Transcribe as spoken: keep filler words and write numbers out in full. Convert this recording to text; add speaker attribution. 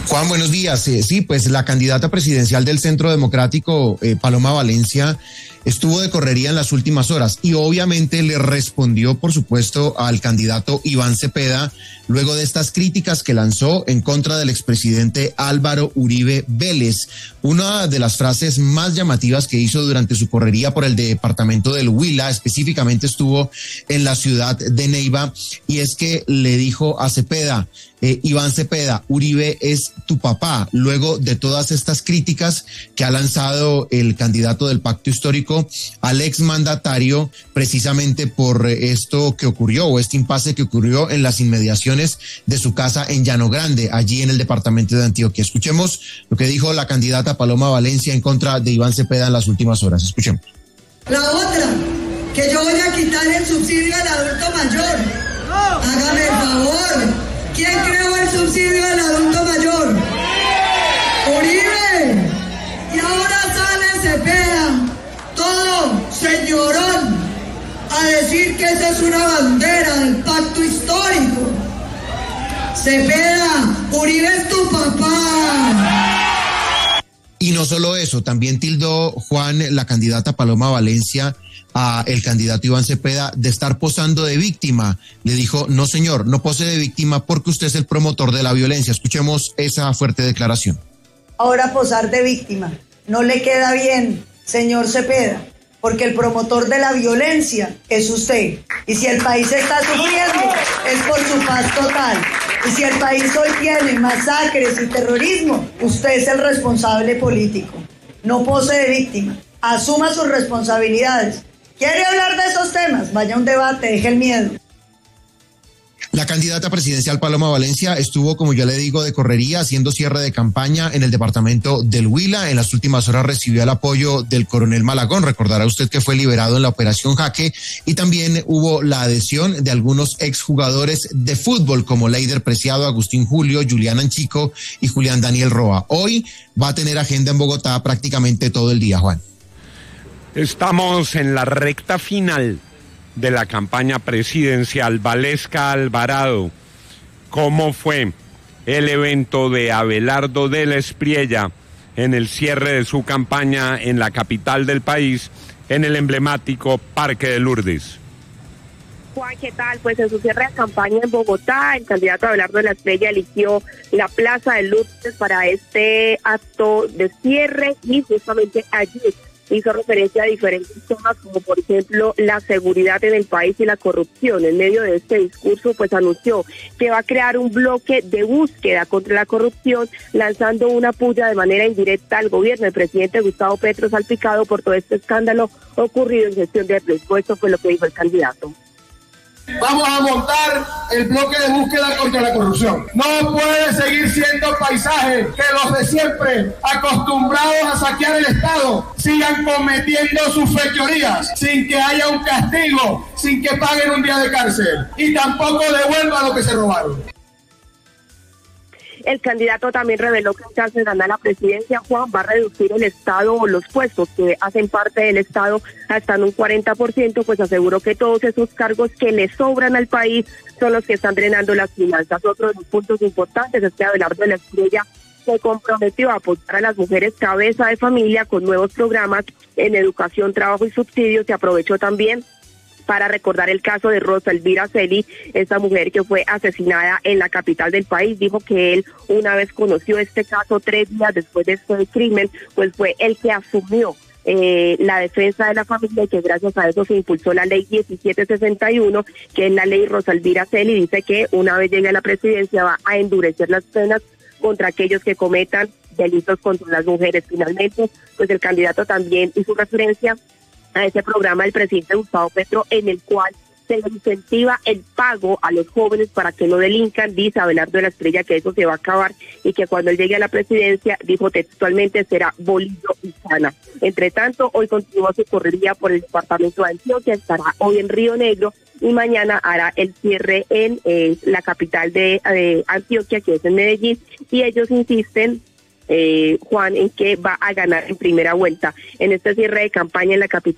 Speaker 1: Juan, buenos días. Eh, sí, pues la candidata presidencial del Centro Democrático, eh, Paloma Valencia, estuvo de correría en las últimas horas y obviamente le respondió, por supuesto, al candidato Iván Cepeda luego de estas críticas que lanzó en contra del expresidente Álvaro Uribe Vélez. Una de las frases más llamativas que hizo durante su correría por el departamento del Huila, específicamente estuvo en la ciudad de Neiva, y es que le dijo a Cepeda: Eh, Iván Cepeda, Uribe es tu papá, luego de todas estas críticas que ha lanzado el candidato del Pacto Histórico al exmandatario, precisamente por esto que ocurrió, o este impasse que ocurrió en las inmediaciones de su casa en Llano Grande, allí en el departamento de Antioquia. Escuchemos lo que dijo la candidata Paloma Valencia en contra de Iván Cepeda en las últimas horas. Escuchemos.
Speaker 2: La otra, que yo voy a quitar el subsidio al adulto mayor. Hágame el favor. ¿Quién creó el subsidio al adulto mayor? ¡Uribe! Y ahora sale Cepeda, todo señorón, a decir que esa es una bandera del pacto histórico. Cepeda, Uribe es tu papá.
Speaker 1: Y no solo eso, también tildó, Juan, la candidata Paloma Valencia, a el candidato Iván Cepeda de estar posando de víctima. Le dijo: no señor, no pose de víctima porque usted es el promotor de la violencia. Escuchemos esa fuerte declaración.
Speaker 2: Ahora posar de víctima no le queda bien, señor Cepeda, porque el promotor de la violencia es usted. Y si el país está sufriendo es por su paz total. Y si el país hoy tiene masacres y terrorismo, usted es el responsable político. No pose de víctima, asuma sus responsabilidades. ¿Quiere hablar de esos temas? Vaya a un debate, deje el miedo.
Speaker 1: La candidata presidencial Paloma Valencia estuvo, como ya le digo, de correría, haciendo cierre de campaña en el departamento del Huila. En las últimas horas recibió el apoyo del coronel Malagón. Recordará usted que fue liberado en la operación Jaque, y también hubo la adhesión de algunos exjugadores de fútbol como Leider Preciado, Agustín Julio, Julián Anchico y Julián Daniel Roa. Hoy va a tener agenda en Bogotá prácticamente todo el día, Juan.
Speaker 3: Estamos en la recta final de la campaña presidencial. Valesca Alvarado, ¿cómo fue el evento de Abelardo de la Espriella en el cierre de su campaña en la capital del país, en el emblemático Parque de Lourdes?
Speaker 4: Juan, ¿qué tal? Pues en su cierre de campaña en Bogotá, el candidato Abelardo de la Espriella eligió la Plaza de Lourdes para este acto de cierre, y justamente allí hizo referencia a diferentes temas, como por ejemplo la seguridad en el país y la corrupción. En medio de este discurso, pues anunció que va a crear un bloque de búsqueda contra la corrupción, lanzando una puya de manera indirecta al gobierno del presidente Gustavo Petro, salpicado por todo este escándalo ocurrido en gestión de riesgo. Esto fue lo que dijo el candidato.
Speaker 5: Vamos a montar el bloque de búsqueda contra la corrupción. No puede seguir siendo paisaje que los de siempre, acostumbrados a saquear el Estado, sigan cometiendo sus fechorías sin que haya un castigo, sin que paguen un día de cárcel y tampoco devuelvan lo que se robaron.
Speaker 4: El candidato también reveló que en caso de ganar la presidencia, Juan, va a reducir el Estado o los puestos que hacen parte del Estado hasta en un cuarenta por ciento, pues aseguró que todos esos cargos que le sobran al país son los que están drenando las finanzas. Otro de los puntos importantes es que Abelardo de la Espriella se comprometió a apoyar a las mujeres cabeza de familia con nuevos programas en educación, trabajo y subsidios. Se aprovechó también para recordar el caso de Rosa Elvira Celi, esta mujer que fue asesinada en la capital del país. Dijo que él, una vez conoció este caso, tres días después de este crimen, pues fue el que asumió eh, la defensa de la familia, y que gracias a eso se impulsó la ley diecisiete sesenta y uno, que es la ley Rosa Elvira Celi. Dice que una vez llegue a la presidencia va a endurecer las penas contra aquellos que cometan delitos contra las mujeres. Finalmente, pues el candidato también hizo referencia a ese programa del presidente Gustavo Petro, en el cual se le incentiva el pago a los jóvenes para que no delincan. Dice Abelardo de la Espriella que eso se va a acabar y que cuando él llegue a la presidencia, dijo textualmente, será bolillo y sana. Entre tanto, hoy continúa su correría por el departamento de Antioquia, estará hoy en Río Negro y mañana hará el cierre en eh, la capital de eh, Antioquia, que es en Medellín, y ellos insisten, Eh, Juan, en que va a ganar en primera vuelta en este cierre de campaña en la capital.